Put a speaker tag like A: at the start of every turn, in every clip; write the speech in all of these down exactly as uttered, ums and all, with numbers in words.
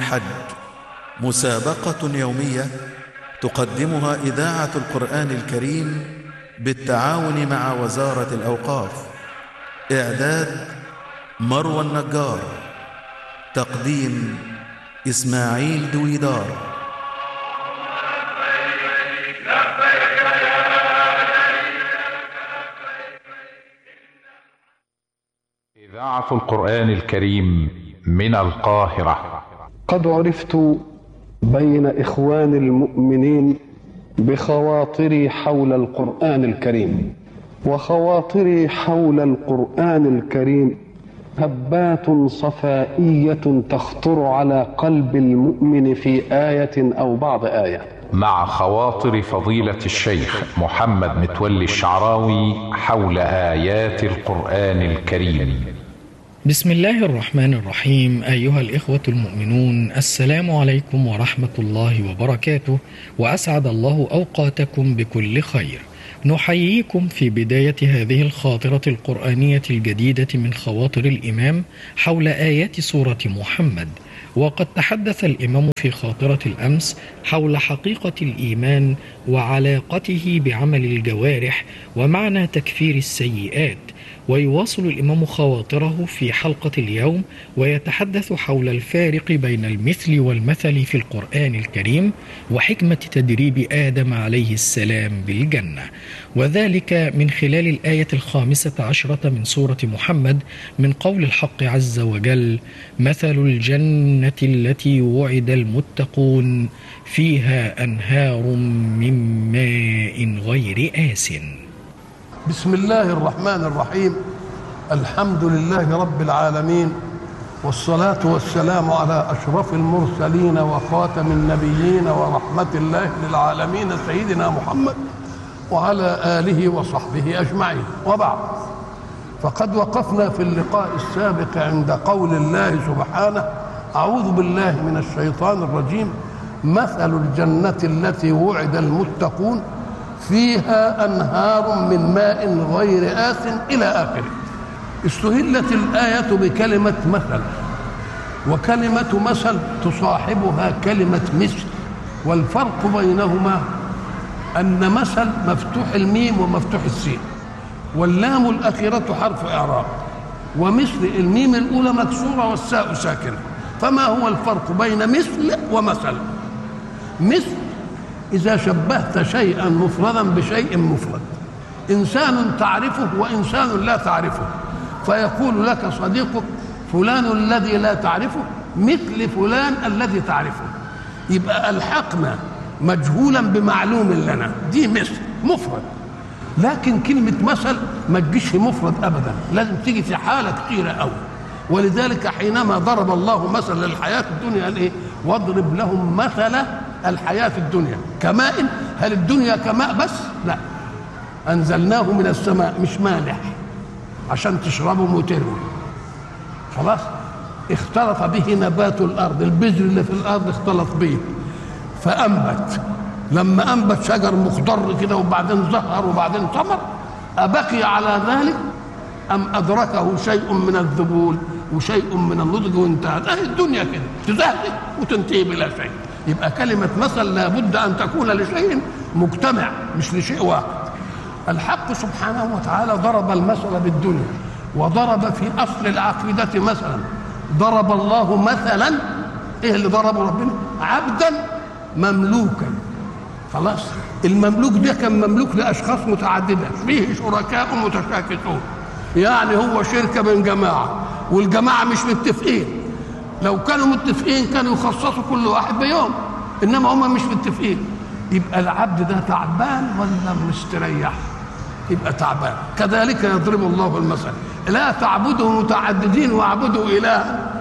A: الحج، مسابقة يومية تقدمها إذاعة القرآن الكريم بالتعاون مع وزارة الأوقاف. إعداد مروى النجار، تقديم إسماعيل دويدار.
B: إذاعة القرآن الكريم من القاهرة.
C: قد عرفت بين إخوان المؤمنين بخواطري حول القرآن الكريم، وخواطري حول القرآن الكريم هبات صفائية تخطر على قلب المؤمن في آية أو بعض آية.
B: مع خواطر فضيلة الشيخ محمد متولي الشعراوي حول آيات القرآن الكريم.
D: بسم الله الرحمن الرحيم. أيها الإخوة المؤمنون، السلام عليكم ورحمة الله وبركاته، وأسعد الله أوقاتكم بكل خير. نحييكم في بداية هذه الخاطرة القرآنية الجديدة من خواطر الإمام حول آيات سورة محمد. وقد تحدث الإمام في خاطرة الأمس حول حقيقة الإيمان وعلاقته بعمل الجوارح ومعنى تكفير السيئات، ويواصل الإمام خواطره في حلقة اليوم ويتحدث حول الفارق بين المثل والمثل في القرآن الكريم وحكمة تدريب آدم عليه السلام بالجنة، وذلك من خلال الآية الخامسة عشرة من سورة محمد من قول الحق عز وجل: مثل الجنة التي وعد المتقون فيها أنهار من ماء غير آسٍ.
E: بسم الله الرحمن الرحيم. الحمد لله رب العالمين، والصلاة والسلام على أشرف المرسلين وخاتم النبيين ورحمة الله للعالمين سيدنا محمد وعلى آله وصحبه أجمعين، وبعد. فقد وقفنا في اللقاء السابق عند قول الله سبحانه: أعوذ بالله من الشيطان الرجيم، مثل الجنة التي وعد المتقون فيها أنهار من ماء غير آسٍ إلى آخره. استهلت الآية بكلمة مثل، وكلمة مثل تصاحبها كلمة مثل، والفرق بينهما أن مثل مفتوح الميم ومفتوح السين، واللام الأخيرة حرف إعراب، ومثل الميم الأولى مكسورة والساء ساكنة. فما هو الفرق بين مثل ومثل؟ مثل إذا شبهت شيئا مفردا بشيء مفرد، إنسان تعرفه وإنسان لا تعرفه، فيقول لك صديقك فلان الذي لا تعرفه مثل فلان الذي تعرفه، يبقى ألحقنا مجهولا بمعلوم لنا، دي مثل مفرد. لكن كلمة مثل ما تجيش مفرد أبدا، لازم تيجي في حالة كثيرة أوي. ولذلك حينما ضرب الله مثل للحياة الدنيا قال إيه؟ واضرب لهم مثل الحياة الدنيا كماء. هل الدنيا كماء بس؟ لا، أنزلناه من السماء، مش مالح عشان تشربه وتروي، خلاص. اختلط به نبات الأرض، البذر اللي في الأرض اختلط به فأنبت. لما أنبت شجر مخضر كده وبعدين زهر وبعدين ثمر، أبقي على ذلك أم أدركه شيء من الذبول وشيء من النضج وانتهت؟ أهي الدنيا كده تزهد وتنتهي بلا شيء. يبقى كلمة مثل لابد أن تكون لشيء مجتمع مش لشيء واحد. الحق سبحانه وتعالى ضرب المثل بالدنيا، وضرب في أصل العقيدة مثلا. ضرب الله مثلا، إيه اللي ضربه ربنا؟ عبدا مملوكا. خلاص، المملوك ده كان مملوك لأشخاص متعددة فيه شركاء متشاكسون، يعني هو شركة بين جماعة والجماعة مش متفقين. لو كانوا متفقين كانوا يخصصوا كل واحد بيوم، إنما هم مش متفقين. يبقى العبد ده تعبان ولا مستريح؟ يبقى تعبان. كذلك يضرب الله المثل: لا تعبدوا متعددين واعبدوا إلها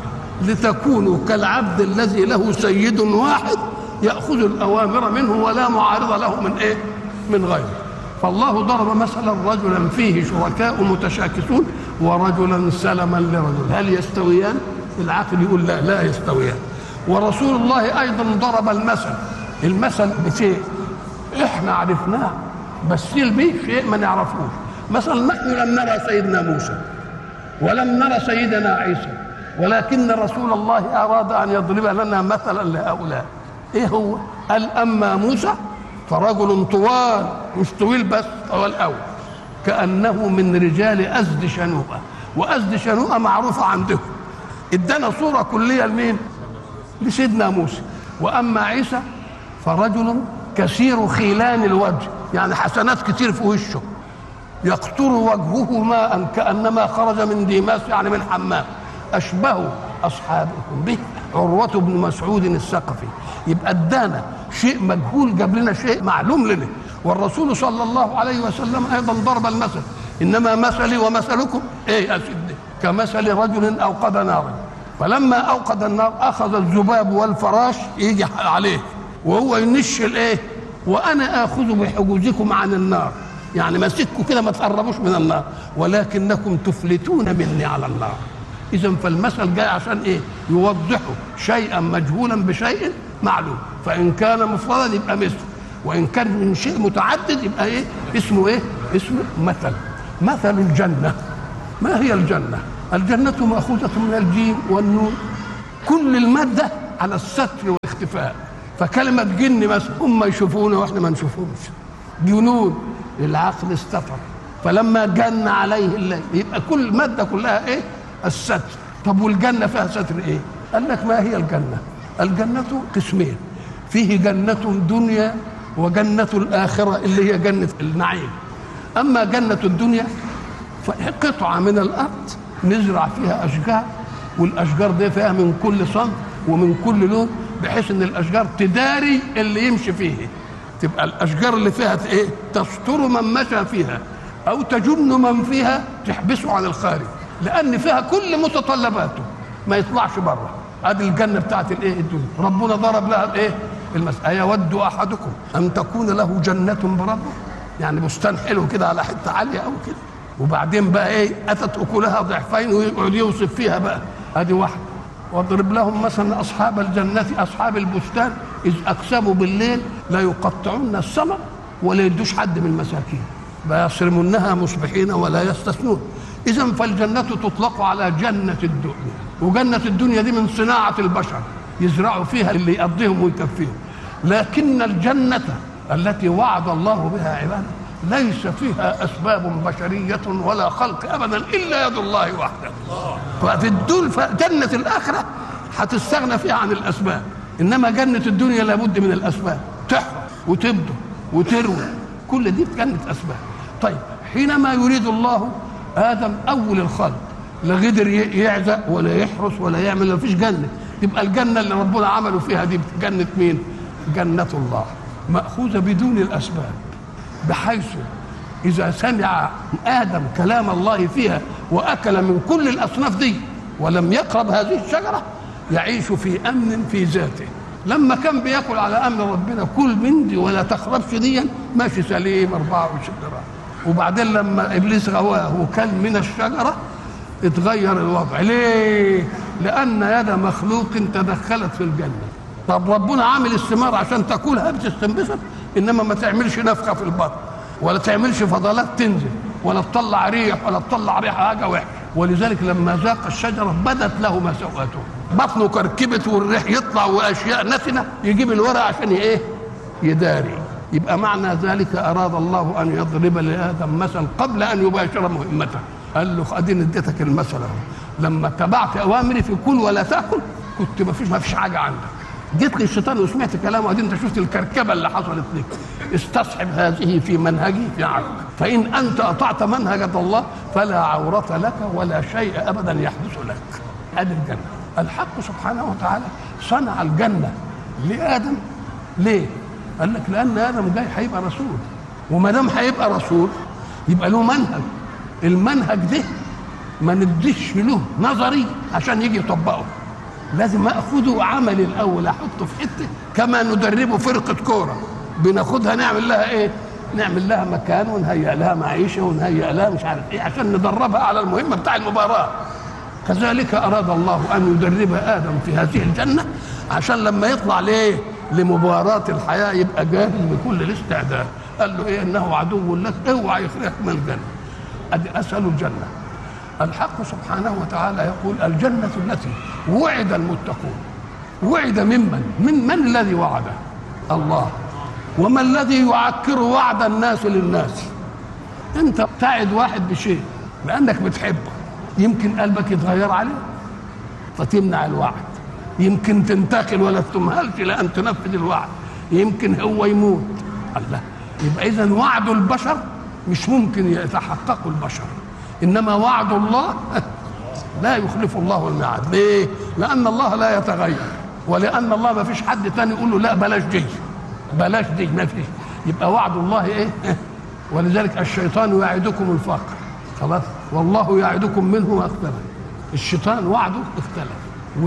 E: لتكونوا كالعبد الذي له سيد واحد يأخذ الأوامر منه ولا معارض له من إيه؟ من غيره. فالله ضرب مثلا رجلا فيه شركاء متشاكسون ورجلا سلما لرجل، هل يستويان؟ العقل يقول لا، لا يستويان. ورسول الله أيضا ضرب المثل، المثل بشيء احنا عرفناه بس به شيء ما نعرفوش. مثلا نحن لم نرى سيدنا موسى ولم نرى سيدنا عيسى، ولكن رسول الله أراد أن يضرب لنا مثلا لهؤلاء. إيه هو؟ قال أما موسى فرجل طوال، مش طويل بس، طوال قوي، كأنه من رجال أزد شنوءة، وأزد شنوءة معروفة عندهم. ادانا صورة كلية لمين؟ لسيدنا موسى. وأما عيسى فرجل كثير خيلان الوجه، يعني حسنات كتير في وشه، يقطر وجهه ماء كأنما خرج من ديماس، يعني من حمام، أشبه أصحابكم به عروة بن مسعود الثقفي. يبقى ادانا شيء مجهول جاب لنا شيء معلوم لنا. والرسول صلى الله عليه وسلم أيضا ضرب المثل: إنما مثلي ومثلكم إيه يا سيدي كمثل رجل أوقد نارا، فلما أوقد النار أخذ الذباب والفراش يجي عليه وهو ينش الإيه، وأنا آخذ بحجوزكم عن النار، يعني ماسككم كده ما تقربوش من النار، ولكنكم تفلتون مني على النار. إذا فالمثل جاي عشان إيه؟ يوضحوا شيئا مجهولا بشيء معلوم، فإن كان مفردا يبقى مثل، وإن كان من شيء متعدد يبقى إيه؟ اسمه إيه؟ اسمه مثل. مثل الجنة. ما هي الجنة؟ الجنة مأخوذة من الجيم والنون، كل المادة على الستر والاختفاء. فكلمة جن مثلا هم يشوفونا واحنا ما نشوفهمش. جنون العقل استتر، فلما جن عليه الليل يبقى كل المادة كلها ايه؟ الستر. طب والجنة فيها ستر ايه؟ قال لك ما هي الجنة؟ الجنة قسمين، فيه جنة دنيا وجنة الآخرة اللي هي جنة النعيم. أما جنة الدنيا فهي قطعة من الأرض نزرع فيها أشجار، والأشجار دي فيها من كل صنف ومن كل لون، بحيث ان الاشجار تداري اللي يمشي فيه. تبقى الاشجار اللي فيها ايه؟ تستر من مشى فيها او تجن من فيها، تحبسه عن الخارج، لان فيها كل متطلباته ما يطلعش بره. ادي الجنه بتاعت الايه؟ الدنيا. ربنا ضرب لها الايه؟ المسألة: يود احدكم ان تكون له جنه بربه، يعني بستان حلو كده على حته عاليه او كده، وبعدين بقى ايه؟ اتت اكلها ضعفين، ويقعد يوصف فيها بقى. ادي واحده. واضرب لهم مثلا اصحاب الجنه اصحاب البستان اذ اقسموا بالليل لا يقطعون الثمر ولا يدوش حد من المساكين، فيصرمنها مصبحين ولا يستثنون. اذا فالجنه تطلق على جنه الدنيا، وجنه الدنيا دي من صناعه البشر، يزرعوا فيها اللي يقضيهم ويكفيهم. لكن الجنه التي وعد الله بها عباده ليس فيها اسباب بشريه ولا خلق ابدا الا يد الله وحده. ففي الدول جنه الاخره هتستغنى فيها عن الاسباب، انما جنه الدنيا لابد من الاسباب، تحرث وتبدو وتروي، كل دي جنه اسباب. طيب حينما يريد الله ادم اول الخلق لا قدر يعزق ولا يحرس ولا يعمل، ما فيش جنه، تبقى الجنه اللي ربنا عمله فيها دي جنه مين؟ جنه الله، ماخوذه بدون الاسباب، بحيث إذا سمع آدم كلام الله فيها وأكل من كل الأصناف دي ولم يقرب هذه الشجرة يعيش في أمن في ذاته. لما كان بيأكل على أمر ربنا كل من دي ولا تقربش ديا ماشي سليم أربعة وعشرين جرام، وبعدين لما إبليس غواه وكل من الشجرة اتغير الوضع. ليه؟ لأن يد مخلوق تدخلت في الجنة. طب ربنا عامل الثمار عشان تاكلها بتستنبسط، انما ما تعملش نفخه في البطن ولا تعملش فضلات تنزل ولا تطلع ريح ولا تطلع ريحه حاجه وحشه. ولذلك لما ذاق الشجره بدت له مساواته، بطنه كركبت والريح يطلع واشياء نتنه، يجيب الورق عشان ايه؟ يداري. يبقى معنى ذلك اراد الله ان يضرب لادم مثل قبل ان يباشر مهمته. قال له اديني اديتك المثل اهو، لما اتبعت اوامري في كل ولا تاكل كنت ما فيش ما فيش حاجه عندك، جيت لي الشيطان وسمعت كلامه، ادي انت شفت الكركبه اللي حصلت لك، استصحب هذه في منهجي في عقلك، فان انت اطعت منهج الله فلا عوره لك ولا شيء ابدا يحدث لك. ادي الجنه. الحق سبحانه وتعالى صنع الجنه لادم. ليه؟ قال لك لان ادم جاي هيبقى رسول، وما دام هيبقى رسول يبقى له منهج. المنهج ده ما نديش له نظري عشان يجي يطبقه، لازم اخده عملي الاول، احطه في حته كما ندربه فرقه كوره، بناخدها نعمل لها ايه؟ نعمل لها مكان ونهيئ لها معيشه ونهيئ لها مش عارف ايه عشان ندربها على المهمه بتاع المباراه. كذلك اراد الله ان يدرب ادم في هذه الجنه عشان لما يطلع ليه؟ لمباراه الحياه يبقى جاهز بكل الاستعداد. قال له ايه؟ انه عدو لك، اوعى يخرجك من الجنه. ادي اسال الجنه. الحق سبحانه وتعالى يقول الجنة التي وعد المتقون. وعد ممن؟ من من الذي وعده؟ الله. وما الذي يعكر وعد الناس للناس؟ انت تعد واحد بشيء لانك بتحبه، يمكن قلبك يتغير عليه فتمنع الوعد، يمكن تنتقل ولا تمهلش لان تنفذ الوعد، يمكن هو يموت. الله. يبقى اذا وعد البشر مش ممكن يتحقق البشر، انما وعد الله لا يخلف الله الميعاد. ليه؟ لان الله لا يتغير، ولان الله ما فيش حد تاني يقول له لا بلاش دي بلاش دي، ما فيش. يبقى وعد الله ايه؟ ولذلك الشيطان يعدكم الفقر، خلاص، والله يعدكم منه ما اختلف. الشيطان وعده اختلف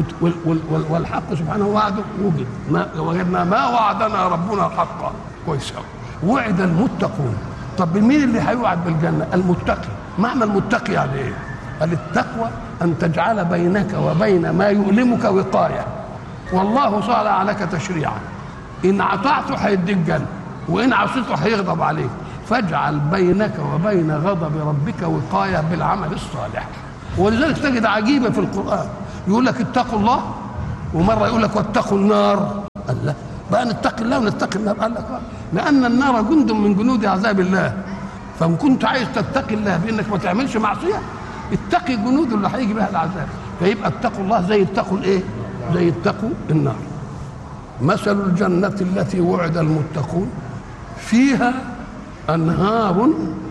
E: والحق سبحانه وعده وجد. ما وجدنا ما وعدنا ربنا حقا. كويس قوي. وعد المتقون. طب مين اللي هيوعد بالجنه؟ المتقي. معنى المتقي يعني ايه؟ قال التقوى ان تجعل بينك وبين ما يؤلمك وقايه، والله صالح لك تشريعا. ان اطعته هيديك جنه، وان عصيته هيغضب عليك، فاجعل بينك وبين غضب ربك وقايه بالعمل الصالح. ولذلك تجد عجيبه في القران، يقول لك اتقوا الله، ومره يقول لك واتقوا النار. الله، بقى نتقي الله ونتقي النار؟ قال لك لان النار جند من جنود عذاب الله، فان كنت عايز تتقي الله بانك ما تعملش معصيه، اتقي جنود اللي هيجي بها العذاب. فيبقى اتقوا الله زي اتقوا الايه؟ زي اتقوا النار. مثل الجنه التي وعد المتقون فيها انهار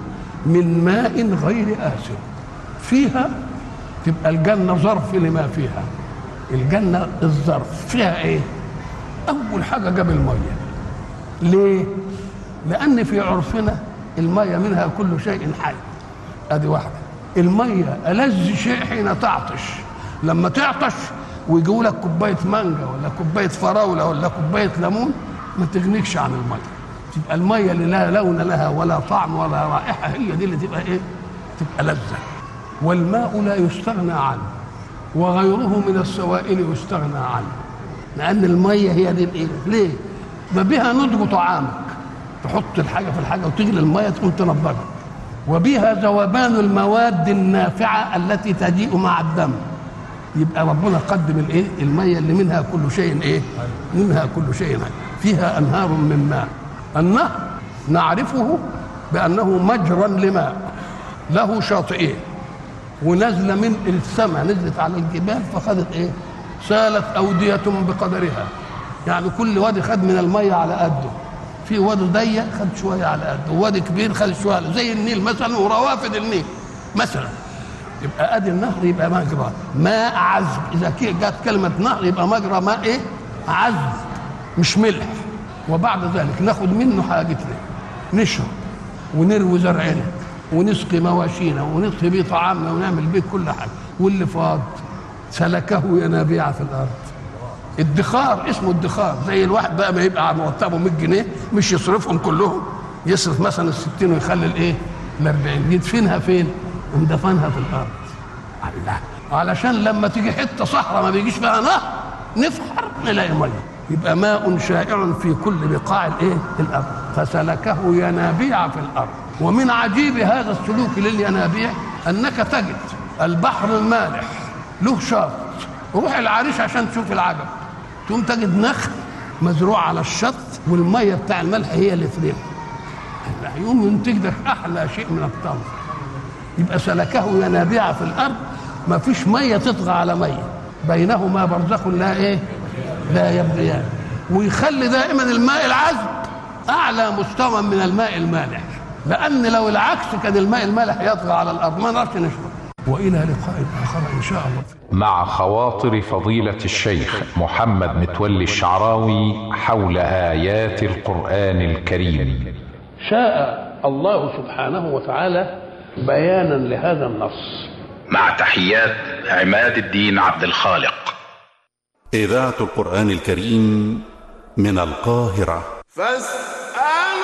E: من ماء غير آسن. فيها تبقى الجنه ظرف لما فيها. الجنه الظرف فيها ايه؟ اول حاجه جاب الميه. ليه؟ لان في عرفنا الميه منها كل شيء حي. ادي واحده. الميه ألذ شيء حين تعطش. لما تعطش ويجيبوا لك كوبايه مانجا ولا كوبايه فراوله ولا كوبايه ليمون ما تغنيكش عن الميه. تبقى الميه اللي لا لون لها ولا طعم ولا رائحه هي دي اللي تبقى ايه؟ تبقى لذه. والماء لا يستغنى عنه، وغيره من السوائل يستغنى عنه، لان الميه هي دي الايه؟ ليه؟ ما بها نضج طعامك، تحط الحاجه في الحاجه وتغلي الميه تقوم تنضجها. وبها ذوبان المواد النافعه التي تجيء مع الدم. يبقى ربنا قدم الايه؟ الميه اللي منها كل شيء ايه؟ منها كل شيء حي. فيها انهار من ماء. النهر نعرفه بانه مجرى لماء له شاطئين، ونزل من السماء، نزلت على الجبال فخذت ايه؟ سالت اوديه بقدرها. يعني كل وادي خد من الميه على قده. في وادي ضيق خد شويه على قده، ووادي كبير خد شويه زي النيل مثلا وروافد النيل مثلا. يبقى ادي النهر يبقى مجرى ماء عذب. اذا جت كلمه نهر يبقى مجرى ماء ايه؟ عذب مش ملح. وبعد ذلك ناخد منه حاجتنا، نشرب ونروي زرعنا ونسقي مواشينا ونطهي بيه طعامنا ونعمل بيه كل حاجه. واللي فاض سلكه ينابيع في الارض. ادخار، اسمه ادخار. زي الواحد بقى ما يبقى مرتبه مية جنيه مش يصرفهم كلهم، يصرف مثلا الستين ويخلي الايه؟ الأربعين. يدفنها فين؟ اندفنها في الارض. الله. علشان لما تيجي حته صحراء ما بيجيش فيها نهر نفحر نلاقي ميه. يبقى ماء شائع في كل بقاع الايه؟ الارض. فسلكه ينابيع في الارض. ومن عجيب هذا السلوك للينابيع انك تجد البحر المالح له شاطئ. روح العريش عشان تشوف العجب، تقوم تجد نخل مزروع على الشط والميه بتاع الملح هي اللي تريح. يقوم ينتج لك احلى شيء من التمر. يبقى سلكه ينابيع في الارض، ما فيش ميه تطغى على ميه، بينهما برزخ لا ايه؟ لا يبغيان. ويخلي دائما الماء العذب اعلى مستوى من الماء المالح، لان لو العكس كان الماء المالح يطغى على الارض ما نعرفش نشرب. والى لقاء اخر ان شاء الله.
B: مع خواطر فضيلة الشيخ محمد متولي الشعراوي حول آيات القرآن الكريم.
E: شاء الله سبحانه وتعالى بيانا لهذا النص.
F: مع تحيات عماد الدين عبد الخالق.
A: إذاعة القرآن الكريم من القاهرة.